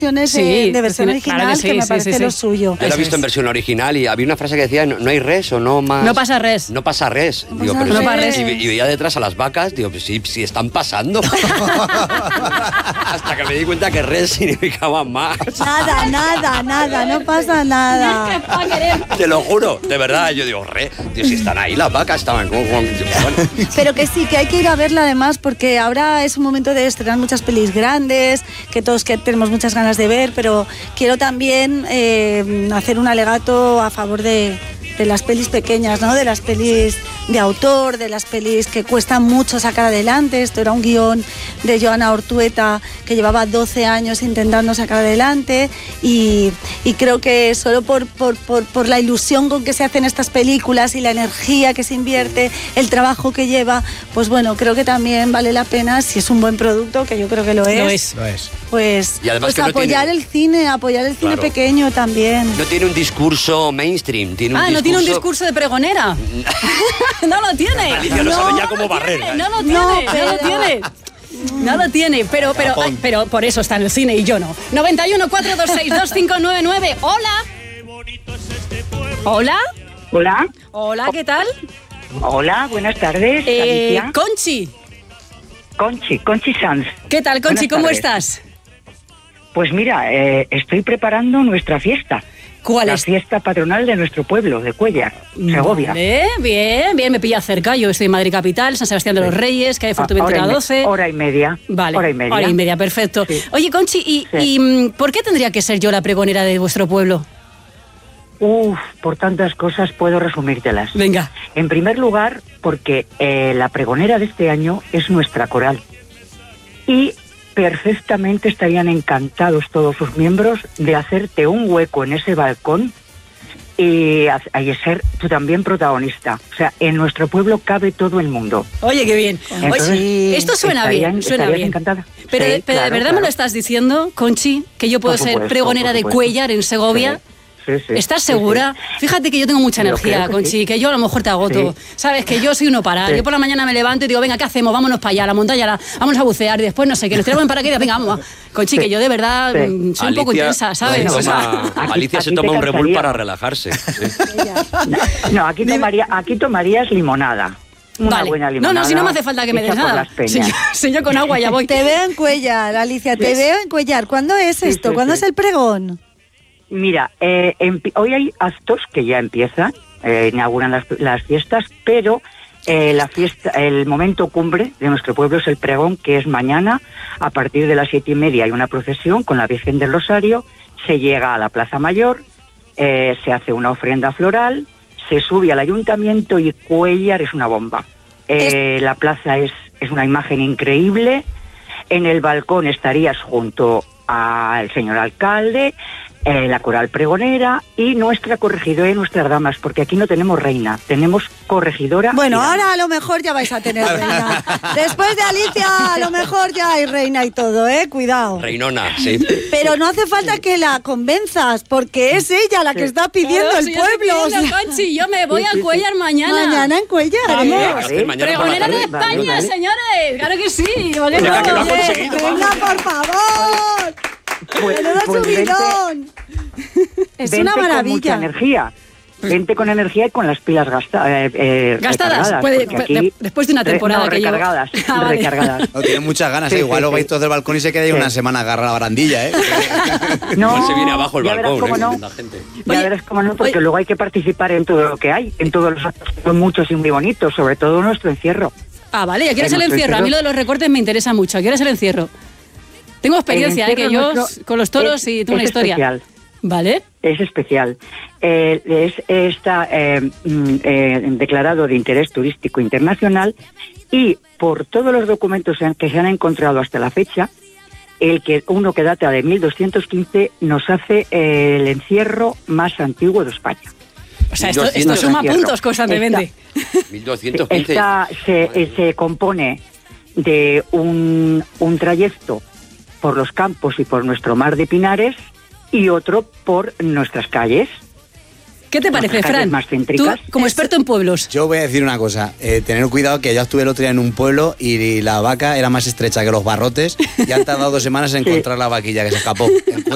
de versión original, claro que me parece lo suyo. Yo la he visto en versión original y había una frase que decía, no hay res o no más... No pasa res. No pasa res. No Digo, pasa pero res. y veía detrás a las vacas, digo, pues sí están pasando. Hasta que me di cuenta que res significaba más. Nada, no pasa nada. Te lo juro, de verdad. Yo digo, Dios, si están ahí las vacas, estaban como... Bueno. Pero que sí, que hay que ir a verla además, porque ahora es un momento de estrenar muchas pelis grandes, que todos que tenemos muchas ganas de ver, pero quiero también hacer un alegato a favor de las pelis pequeñas, ¿no? De las pelis de autor, de las pelis que cuestan mucho sacar adelante. Esto era un guión de Joana Ortueta que llevaba 12 años intentando sacar adelante y creo que solo por la ilusión con que se hacen estas películas y la energía que se invierte, el trabajo que lleva, pues bueno, creo que también vale la pena, si es un buen producto, que yo creo que lo es. Pues apoyar el cine pequeño también. No tiene un discurso mainstream, tiene un discurso... ¿No tiene un discurso de pregonera? No lo tiene. Alicia lo sabe ya como barrer. No lo tiene, pero por eso está en el cine y yo no. 91 426 2599. Hola, ¿qué tal? Hola, buenas tardes, Alicia. Conchi Sanz. ¿Qué tal, Conchi? ¿Cómo estás? Pues mira, estoy preparando nuestra fiesta. ¿Cuál es? La fiesta patronal de nuestro pueblo, de Cuéllar, Segovia. Bien, me pilla cerca. Yo estoy en Madrid Capital, San Sebastián de los Reyes, calle Fortuventura 12. Hora y media. Vale, hora y media, perfecto. Sí. Oye, Conchi, ¿y por qué tendría que ser yo la pregonera de vuestro pueblo? Por tantas cosas puedo resumírtelas. Venga. En primer lugar, porque la pregonera de este año es nuestra coral. Y perfectamente estarían encantados todos sus miembros de hacerte un hueco en ese balcón y ser tú también protagonista. O sea, en nuestro pueblo cabe todo el mundo. Oye, qué bien. Entonces, oye, esto suena bien. Encantada. Pero, sí, pero claro, ¿de verdad me lo estás diciendo, Conchi, que yo puedo ser pregonera de Cuéllar en Segovia? Sí. ¿Estás segura? Sí. Fíjate que yo tengo mucha energía, Conchi, que yo a lo mejor te agoto. Sí. Sabes que yo soy uno para. Sí. Yo por la mañana me levanto y digo, venga, ¿qué hacemos? Vámonos para allá, a la montaña, vamos a bucear y después no sé, que nos tiramos en paracaídas, venga, vamos. Conchi, que yo de verdad soy un poco intensa, ¿sabes? Alicia se toma un Red Bull para relajarse. Sí. No, aquí tomarías limonada. Una buena limonada. No, si no me hace falta que me des nada. Si yo con agua ya voy. Te veo en Cuéllar, Alicia, te veo en Cuéllar. ¿Cuándo es esto? ¿Cuándo es el pregón? Mira, hoy hay actos que ya empiezan, inauguran las fiestas, pero el momento cumbre de nuestro pueblo es el pregón, que es mañana, a partir de las 7:30 hay una procesión con la Virgen del Rosario, se llega a la Plaza Mayor, se hace una ofrenda floral, se sube al ayuntamiento y Cuéllar es una bomba. La plaza es una imagen increíble, en el balcón estarías junto al señor alcalde, la coral pregonera y nuestra corregidora y nuestras damas, porque aquí no tenemos reina, tenemos corregidora. Bueno, ahora a lo mejor ya vais a tener reina. Después de Alicia, a lo mejor ya hay reina y todo, cuidado. Reinona, sí. Pero no hace falta que la convenzas, porque es ella la que está pidiendo el pueblo. Conchi, yo me voy a Cuéllar mañana. Mañana en Cuéllar. Vamos. Pregonera de España, señores. Claro que sí. Venga, por favor. Es una maravilla. Con mucha energía. Vente con energía y con las pilas gastadas. Después de una temporada que recargadas. No, tienen muchas ganas, igual lo vais todos del balcón y se queda ahí una semana agarrada a la barandilla, No, igual se viene abajo el balcón, la gente. Ya verás cómo no, porque luego hay que participar en todo lo que hay, en todos los actos, son muchos y muy bonitos, sobre todo nuestro encierro. Vale, ¿a qué hora es el encierro? A mí lo de los recortes me interesa mucho. ¿A qué hora es el encierro? Tengo experiencia, que yo con los toros y tengo una historia. Especial. ¿Vale? Es especial. Está declarado de interés turístico internacional y por todos los documentos que se han encontrado hasta la fecha, uno que data de 1215 nos hace el encierro más antiguo de España. O sea, esto suma puntos constantemente. 1215. Se compone de un trayecto por los campos y por nuestro mar de pinares y otro por nuestras calles. ¿Qué te parece, Fran? Más céntricas. Tú, como experto en pueblos. Yo voy a decir una cosa, tener cuidado, que yo estuve el otro día en un pueblo y la vaca era más estrecha que los barrotes y han tardado 2 semanas en encontrar la vaquilla que se escapó.